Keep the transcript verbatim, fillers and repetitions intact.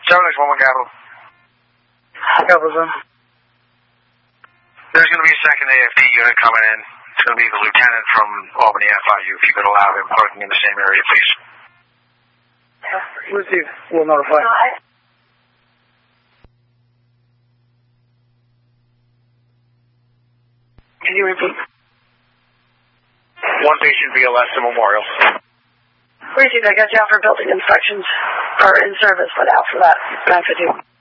seven six one one Capital. Capital Zone. There's going to be a second A F D unit coming in. It's going to be the lieutenant from Albany F I U. If you could allow him parking in the same area, please. Receive. We'll notify. No, I... Can you repeat? One patient via Leicester Memorial. Receive. I got you out for building inspections, or in service, but out for that. nine fifty.